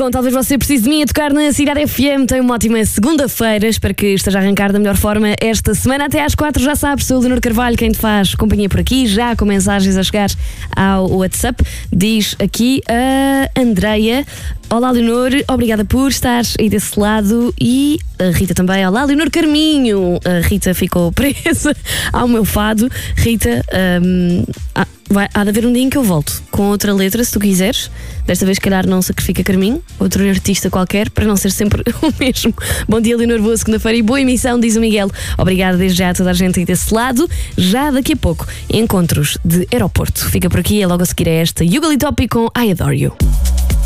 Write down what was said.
Bom, talvez você precise de mim a tocar na Cidade FM. Tem uma ótima segunda-feira. Espero que esteja a arrancar da melhor forma esta semana. Até às 4, já sabes, sou o Leonor Carvalho, quem te faz companhia por aqui, já com mensagens a chegar ao WhatsApp. Diz aqui a Andreia: olá Leonor, obrigada por estar aí desse lado. E a Rita também: olá Leonor Carminho. A Rita ficou presa ao meu fado. Rita, há de haver um dia em que eu volto com outra letra, se tu quiseres. Desta vez, se calhar, não sacrifica Carminho, outro artista qualquer, para não ser sempre o mesmo. Bom dia, Leonor, boa segunda-feira e boa emissão, diz o Miguel. Obrigada desde já a toda a gente aí desse lado. Já daqui a pouco, encontros de aeroporto. Fica por aqui, é logo a seguir a esta Yugali Topi com I Adore You.